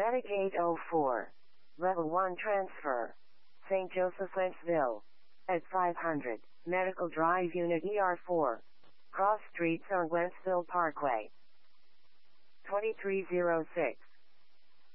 Medicaid 04. Level 1 transfer. St. Joseph, Wentzville. At 500, Medical Drive Unit ER4. Cross Streets on Wentzville Parkway. 2306.